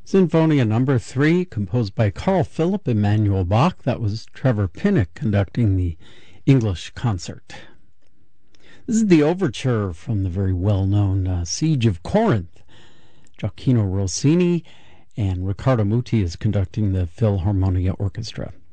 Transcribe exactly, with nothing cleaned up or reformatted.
Sinfonia number three, composed by Carl Philipp Emanuel Bach. That was Trevor Pinnock conducting the English concert. This is the overture from the very well-known uh, Siege of Corinth. Gioacchino Rossini and Riccardo Muti is conducting the Philharmonia Orchestra.